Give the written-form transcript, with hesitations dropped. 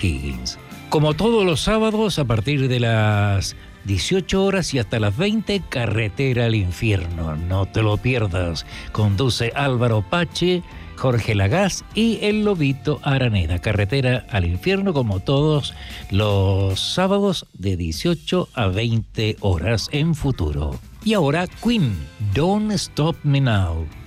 Higgins. Como todos los sábados, a partir de las 18 horas y hasta las 20, Carretera al Infierno. No te lo pierdas. Conduce Álvaro Pache, Jorge Lagás y el Lobito Araneda. Carretera al Infierno, como todos los sábados, de 18 a 20 horas en Futuro. Y ahora, Queen, Don't Stop Me Now.